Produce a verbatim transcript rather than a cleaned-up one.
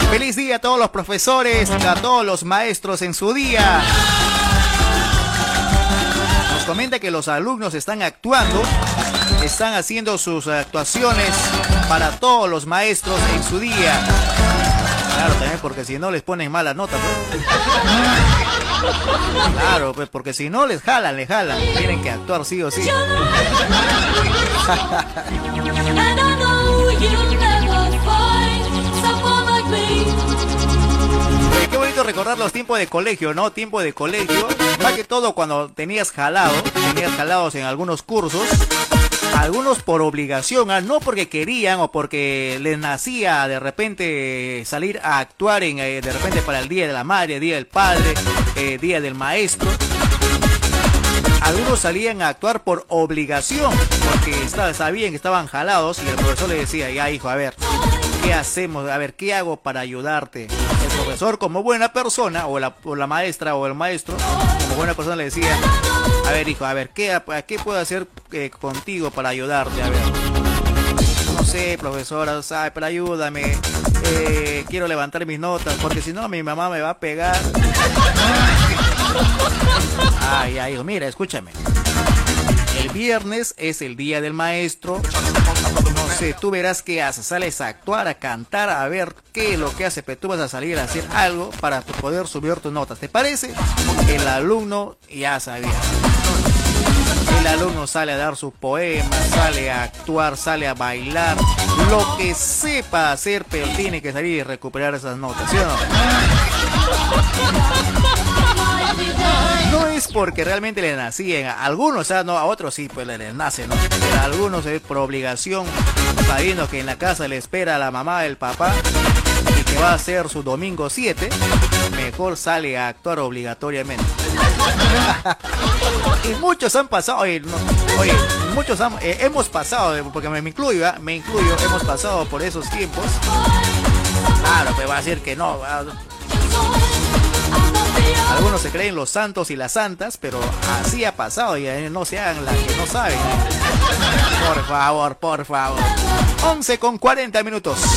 Feliz día a todos los profesores, a todos los maestros en su día. Nos comenta que los alumnos están actuando, están haciendo sus actuaciones para todos los maestros en su día. Claro, también porque si no les ponen mala nota, pues. Claro, pues porque si no les jalan, les jalan. Tienen que actuar sí o sí. Oye, qué bonito recordar los tiempos de colegio, ¿no? Tiempo de colegio. Más que todo cuando tenías jalado, tenías jalados en algunos cursos. Algunos por obligación, ¿eh? No porque querían o porque les nacía de repente salir a actuar en, eh, de repente para el Día de la Madre, Día del Padre, eh, Día del Maestro. Algunos salían a actuar por obligación, porque estaba, sabían que estaban jalados y el profesor le decía, ya hijo, a ver, ¿qué hacemos? A ver, ¿qué hago para ayudarte? El profesor, como buena persona, o la, o la maestra o el maestro, como buena persona le decía, a ver hijo, a ver, ¿qué, qué puedo hacer eh, contigo para ayudarte? A ver, no sé, profesora, ¿sabe? Pero ayúdame, eh, quiero levantar mis notas, porque si no mi mamá me va a pegar. Ay, ay, hijo, mira, escúchame. El viernes es el día del maestro. No sé, tú verás qué haces. Sales a actuar, a cantar, a ver qué es lo que hace. Pero tú vas a salir a hacer algo para poder subir tus notas. ¿Te parece? El alumno ya sabía. El alumno sale a dar sus poemas, sale a actuar, sale a bailar. Lo que sepa hacer, pero tiene que salir y recuperar esas notas, ¿sí o no? No es porque realmente le nacían, a algunos, o sea, no, a otros sí, pues les nace, ¿no? Pero a algunos es por obligación, sabiendo que en la casa le espera la mamá, el papá, y que va a ser su domingo siete, mejor sale a actuar obligatoriamente. Y muchos han pasado, oye, no, oye muchos han, eh, hemos pasado, porque me, me incluyo, ¿eh? me incluyo, hemos pasado por esos tiempos. Claro, pues va a decir que no. Algunos se creen los santos y las santas, pero así ha pasado y no se hagan las que no saben. Por favor, por favor. once con cuarenta minutos.